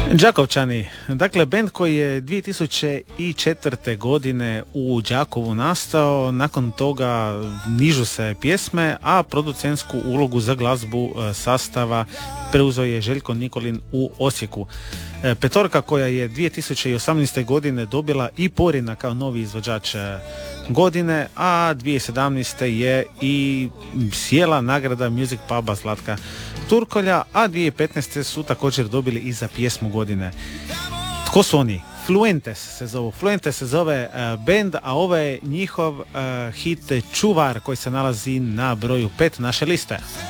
Đakovčani, dakle bend koji je 2004. godine u Đakovu nastao, nakon toga nižu se pjesme, a producentsku ulogu za glazbu sastava preuzeo je Željko Nikolin u Osijeku. Petorka koja je 2018. godine dobila i Porina kao novi izvođač godine, a 2017. je i sjela nagrada Music Puba Zlatka Turkolja, a 2015. su također dobili i za pjesmu godine. Tko su oni? Fluentes se zovu. Fluentes se zove band, a ovo je njihov hit Čuvar koji se nalazi na broju 5 naše liste.